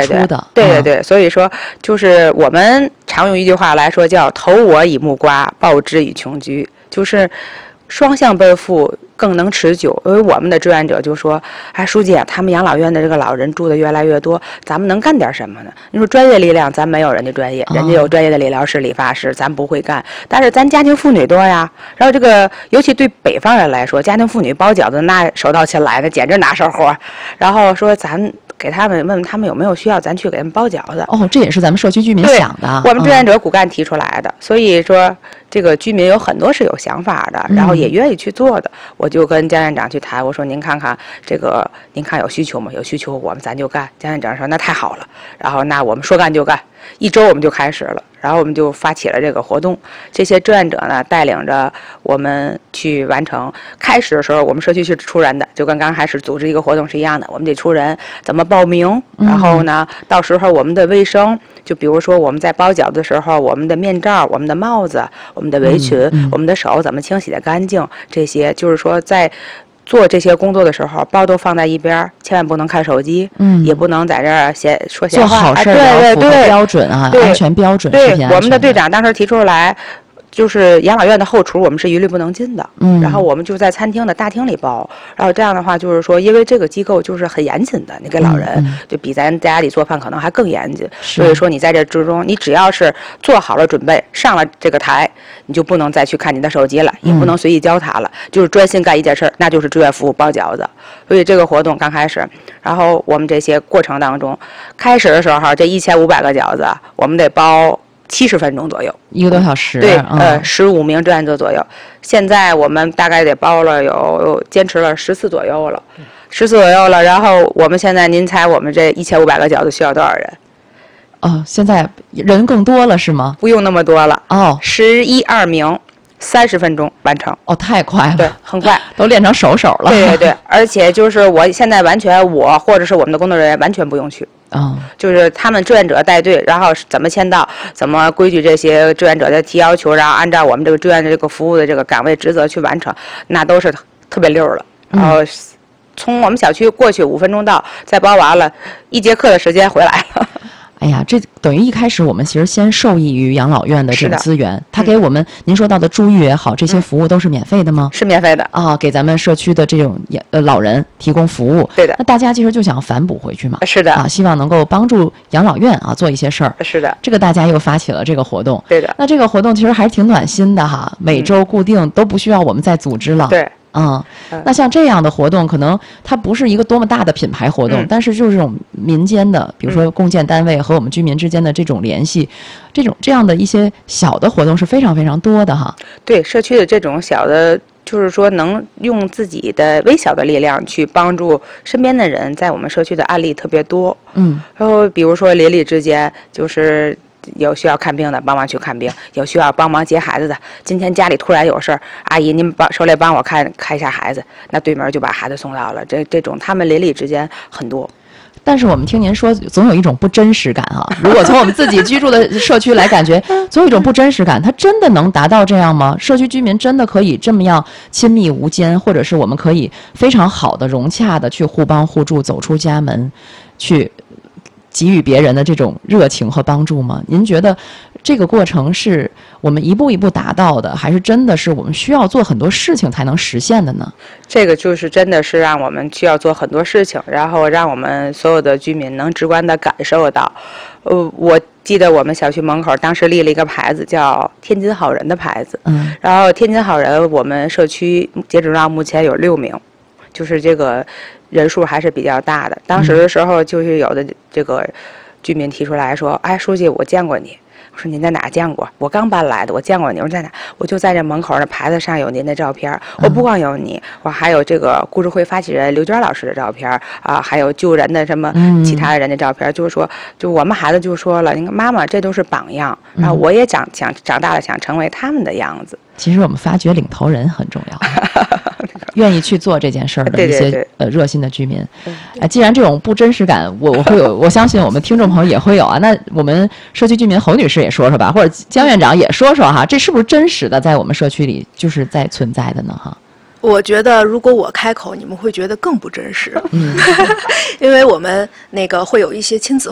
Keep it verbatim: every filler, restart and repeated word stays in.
出的。 对对 对, 对, 对，所以说就是我们常用一句话来说叫投我以木瓜，报之以琼琚，就是双向奔赴更能持久。因为我们的志愿者就说，哎，书记，他们养老院的这个老人住的越来越多，咱们能干点什么呢？你说专业力量咱没有人家专业，人家有专业的理疗师、理发师，咱不会干，但是咱家庭妇女多呀。然后这个尤其对北方人来说，家庭妇女包饺子那手到擒来的，简直拿手活。然后说咱给他们问问他们有没有需要，咱去给他们包饺子。 哦，这也是咱们社区居民想的， 我们志愿者骨干提出来的。嗯、所以说这个居民有很多是有想法的，然后也愿意去做的。嗯、我就跟江院长去谈，我说您看看这个，您看有需求吗？有需求我们咱就干。江院长说那太好了，然后那我们说干就干，一周我们就开始了。然后我们就发起了这个活动，这些志愿者呢带领着我们去完成。开始的时候我们社区是出人的，就跟刚开始组织一个活动是一样的，我们得出人，怎么报名，然后呢到时候我们的卫生，就比如说我们在包饺子的时候，我们的面罩、我们的帽子、我们的围裙、嗯嗯、我们的手怎么清洗的干净，这些就是说在做这些工作的时候，包都放在一边，千万不能看手机，嗯，也不能在这儿闲说闲话， 做好事儿、 啊、对对对， 标准啊，安全标准， 对，我们的队长当时提出来。就是养老院的后厨我们是一律不能进的，嗯，然后我们就在餐厅的大厅里包，然后这样的话就是说，因为这个机构就是很严谨的，你给老人、嗯、就比咱家里做饭可能还更严谨，所以说你在这之中，你只要是做好了准备，上了这个台，你就不能再去看你的手机了，也不能随意交塔了，嗯、就是专心干一件事，那就是志愿服务包饺子。所以这个活动刚开始，然后我们这些过程当中，开始的时候这一千五百个饺子，我们得包七十分钟左右， 一个多小时。 对， 嗯、 呃，十五名志愿者左右。现在我们大概得包了有坚持了十次左右了，十次左右了。然后我们现在，您猜我们这一千五百个饺子需要多少人？ 哦，现在人更多了是吗？ 不用那么多了。 哦， 十一二名，三十分钟完成。 哦，太快了。 对，很快， 都练成手手了。 对对对，而且就是我现在完全，我或者是我们的工作人员完全不用去。 嗯， 就是他们志愿者带队，然后怎么签到，怎么规矩这些志愿者的提要求，然后按照我们这个志愿的这个服务的这个岗位职责去完成，那都是特别溜了。然后从我们小区过去五分钟到，再包完了，一节课的时间回来了。 哎呀，这等于一开始我们其实先受益于养老院的这种资源，他给我们、嗯、您说到的住育也好，这些服务都是免费的吗？ 是免费的啊，给咱们社区的这种呃老人提供服务。 对的。 那大家其实就想反哺回去嘛。 是的。 啊，希望能够帮助养老院啊做一些事儿。 是的。 这个大家又发起了这个活动。 对的。 那这个活动其实还是挺暖心的哈，每周固定都不需要我们再组织了。 对。 嗯，那像这样的活动，可能它不是一个多么大的品牌活动，嗯、但是就是这种民间的，比如说共建单位和我们居民之间的这种联系，嗯、这种这样的一些小的活动是非常非常多的哈。 对，社区的这种小的，就是说能用自己的微小的力量去帮助身边的人，在我们社区的案例特别多。嗯，然后比如说邻里之间，就是有需要看病的帮忙去看病，有需要帮忙接孩子的，今天家里突然有事儿，阿姨您帮手里帮我看看一下孩子，那对门就把孩子送到了。这这种他们邻里之间很多。 但是我们听您说，总有一种不真实感啊。如果从我们自己居住的社区来感觉，总有一种不真实感。它真的能达到这样吗？社区居民真的可以这么样亲密无间，或者是我们可以非常好的融洽的去互帮互助，走出家门，去给予别人的这种热情和帮助吗？您觉得这个过程是我们一步一步达到的，还是真的是我们需要做很多事情才能实现的呢？ 这个就是真的是让我们需要做很多事情，然后让我们所有的居民能直观地感受到。呃，我记得我们小区门口当时立了一个牌子，叫天津好人的牌子。嗯，然后天津好人我们社区截止到目前有六名，就是这个人数还是比较大的。当时的时候就是有的这个居民提出来说，哎，书记我见过你。我说您在哪见过？我刚搬来的，我见过你。我说在哪？我就在这门口的牌子上有您的照片。我不光有你，我还有这个故事会发起人刘娟老师的照片啊，还有救人的什么其他的人的照片。嗯、就是说，就我们孩子就说了，你看妈妈这都是榜样，然后我也长想长大了想成为他们的样子。 其实我们发掘领头人很重要，愿意去做这件事儿的一些对对对呃热心的居民。哎、呃，既然这种不真实感，我我会有，我相信我们听众朋友也会有啊。那我们社区居民侯女士也说说吧，或者江院长也说说哈，这是不是真实的在我们社区里就是在存在的呢？哈。 我觉得如果我开口，你们会觉得更不真实，嗯，因为我们那个会有一些亲子